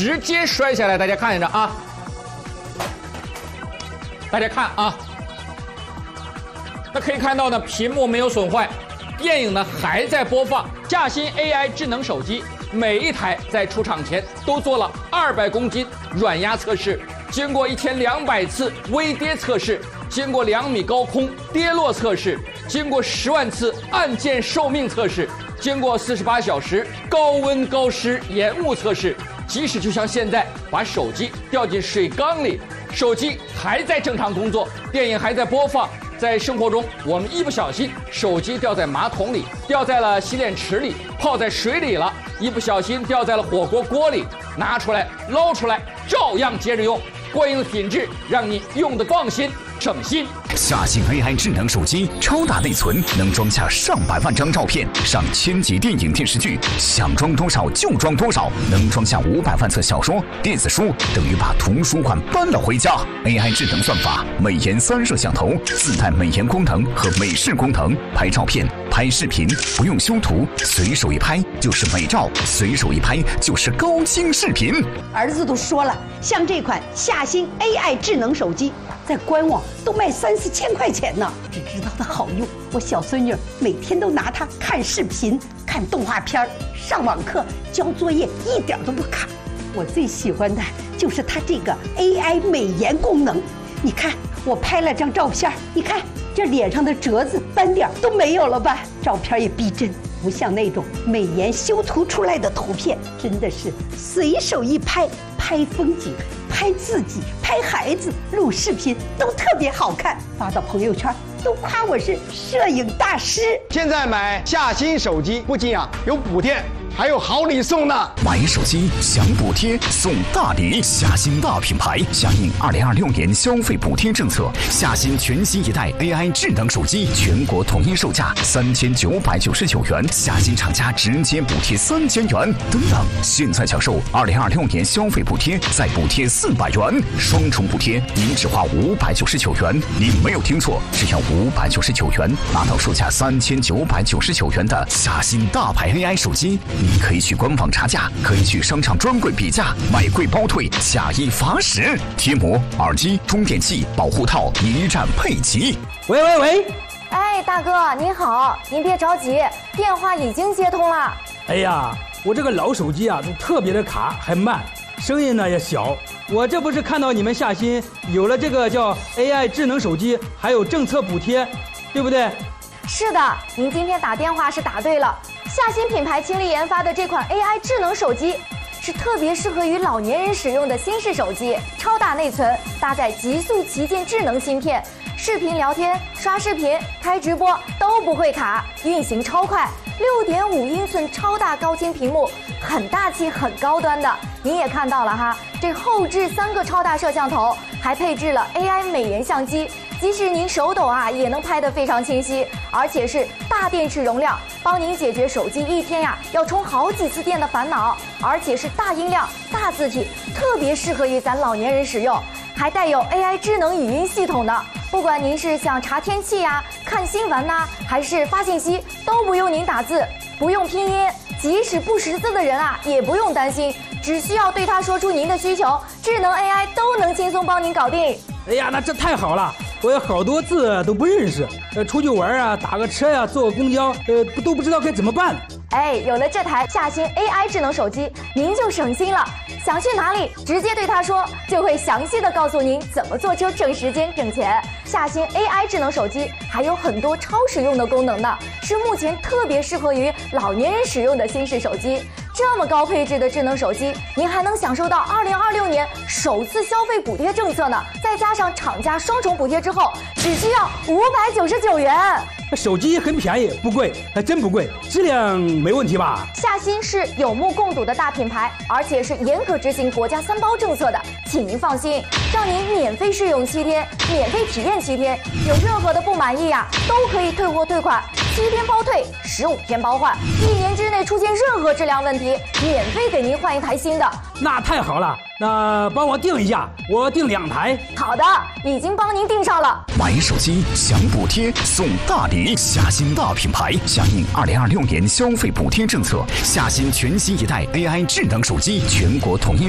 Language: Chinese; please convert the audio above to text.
直接摔下来，大家看着啊，大家看啊，那可以看到呢，屏幕没有损坏，电影呢还在播放。夏新 AI 智能手机每一台在出厂前都做了200公斤软压测试，经过1200次微跌测试，经过2米高空跌落测试，经过10万次按键寿命测试，经过48小时高温高湿延误测试。即使就像现在把手机掉进水缸里，手机还在正常工作，电影还在播放。在生活中，我们一不小心手机掉在马桶里，掉在了洗脸池里，泡在水里了，一不小心掉在了火锅锅里，拿出来捞出来照样接着用，过硬的品质让你用得放心省心。 夏新 AI 智能手机超大内存，能装下上百万张照片，上1000集电影电视剧，想装多少就装多少，能装下500万册小说电子书，等于把图书馆搬了回家。 AI 智能算法，美颜3摄像头，自带美颜功能和美视功能，拍照片拍视频不用修图，随手一拍就是美照，随手一拍就是高清视频。 儿子都说了，像这款夏新 AI 智能手机在官网都卖3、4千块钱呢，只知道它好用。我小孙女每天都拿它看视频、看动画片、上网课、交作业，一点都不卡。我最喜欢的就是它这个 AI 美颜功能。你看，我拍了张照片，你看这脸上的褶子、斑点都没有了吧？照片也逼真，不像那种美颜修图出来的图片，真的是随手一拍，拍风景、拍自己、拍孩子、录视频都特别好看，发到朋友圈都夸我是摄影大师。 现在买夏新手机不仅有补贴，还有好礼送呢！ 买手机享补贴送大礼，夏新大品牌响应2026年消费补贴政策，夏新全新一代 AI 智能手机全国统一售价3999元，夏新厂家直接补贴3000元，等等，现在享受2026年消费补贴，再补贴400元，双重补贴，您只花599元。您没有听错，只要599元拿到售价3999元的夏新大牌 AI 手机。你可以去官网查价，可以去商场专柜比价，买贵包退，假一罚10，贴膜、耳机、充电器、保护套一站配齐。 喂， 哎，大哥您好，您别着急，电话已经接通了。 哎呀，我这个老手机啊，都特别的卡，还慢，声音呢也小。我这不是看到你们夏新有了这个叫 AI 智能手机，还有政策补贴，对不对？ 是的，您今天打电话是打对了。夏新品牌倾力研发的这款 AI 智能手机，是特别适合于老年人使用的新式手机，超大内存，搭载极速旗舰智能芯片，视频聊天、刷视频、开直播都不会卡，运行超快。6.5英寸超大高清屏幕，很大气、很高端的。您也看到了哈，这后置3个超大摄像头，还配置了 AI 美颜相机。即使您手抖也能拍得非常清晰，而且是大电池容量，帮您解决手机一天要充好几次电的烦恼，而且是大音量、大字体，特别适合于咱老年人使用，还带有 AI 智能语音系统的。不管您是想查天气看新闻还是发信息，都不用您打字，不用拼音，即使不识字的人也不用担心，只需要对他说出您的需求，智能 AI 都能轻松帮您搞定。 哎呀，那这太好了！我有好多字都不认识，出去玩打个车坐个公交，都不知道该怎么办。 哎，有了这台夏新 AI 智能手机，您就省心了。想去哪里，直接对他说，就会详细的告诉您怎么坐车省时间省钱。夏新 AI 智能手机还有很多超实用的功能呢，是目前特别适合于老年人使用的新式手机。这么高配置的智能手机，您还能享受到2026年首次消费补贴政策呢，再加上厂家双重补贴之后，只需要599元。 手机很便宜，不贵，还真不贵，质量没问题吧？ 夏新是有目共睹的大品牌，而且是严格执行国家3包政策的，请您放心，让您免费试用7天，免费体验7天，有任何的不满意都可以退货退款，7天包退，15天包换，1年之内出现任何质量问题，免费给您换一台新的。 那太好了，那帮我订一下，我订2台。 好的，已经帮您订上了。 买手机享补贴送大礼，夏新大品牌响应2026年消费补贴政策，夏新全新一代 AI 智能手机全国统一